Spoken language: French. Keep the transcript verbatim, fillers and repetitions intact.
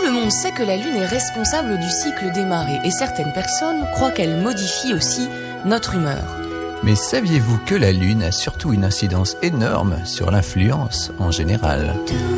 le monde sait que la Lune est responsable du cycle des marées et certaines personnes croient qu'elle modifie aussi notre humeur. Mais saviez-vous que la Lune a surtout une incidence énorme sur l'influence en général ?